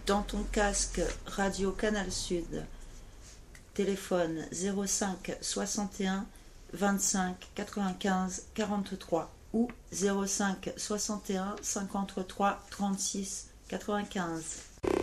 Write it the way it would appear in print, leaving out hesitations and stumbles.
dans ton casque Radio Canal Sud, téléphone 05 61 25 95 43 ou 05 61 53 36 95.